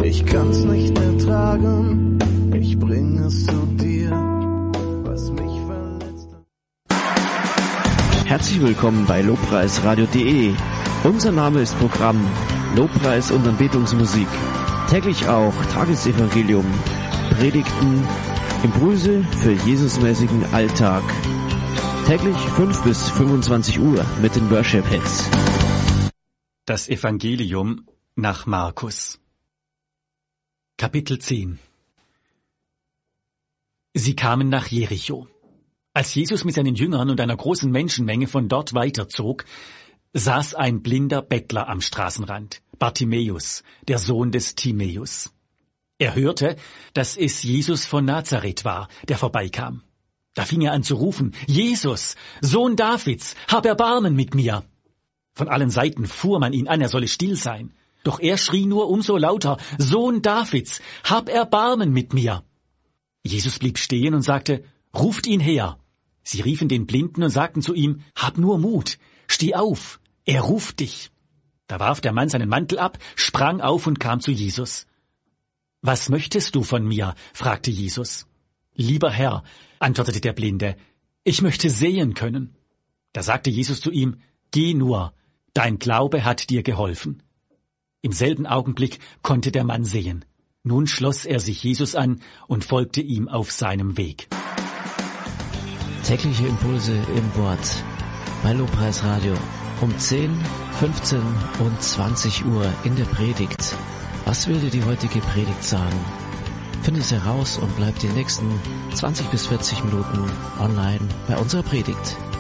Ich kann's nicht ertragen, ich bring es zu dir, was mich verletzt hat. Herzlich willkommen bei Lobpreisradio.de. Unser Name ist Programm Lobpreis und Anbetungsmusik. Täglich auch Tagesevangelium, Predigten, Impulse für Jesusmäßigen Alltag. Täglich 5 bis 25 Uhr mit den Worship Hits. Das Evangelium nach Markus. Kapitel 10. Sie kamen nach Jericho. Als Jesus mit seinen Jüngern und einer großen Menschenmenge von dort weiterzog, saß ein blinder Bettler am Straßenrand, Bartimäus, der Sohn des Timäus. Er hörte, dass es Jesus von Nazareth war, der vorbeikam. Da fing er an zu rufen: Jesus, Sohn Davids, hab Erbarmen mit mir! Von allen Seiten fuhr man ihn an, er solle still sein. Doch er schrie nur umso lauter: Sohn Davids, hab Erbarmen mit mir! Jesus blieb stehen und sagte: Ruft ihn her! Sie riefen den Blinden und sagten zu ihm: Hab nur Mut, steh auf, er ruft dich! Da warf der Mann seinen Mantel ab, sprang auf und kam zu Jesus. Was möchtest du von mir? Fragte Jesus. Lieber Herr, antwortete der Blinde, ich möchte sehen können. Da sagte Jesus zu ihm: Geh nur, dein Glaube hat dir geholfen. Im selben Augenblick konnte der Mann sehen. Nun schloss er sich Jesus an und folgte ihm auf seinem Weg. Tägliche Impulse im Wort bei Lobpreisradio um 10, 15 und 20 Uhr in der Predigt. Was will dir die heutige Predigt sagen? Finde es heraus und bleib die nächsten 20 bis 40 Minuten online bei unserer Predigt.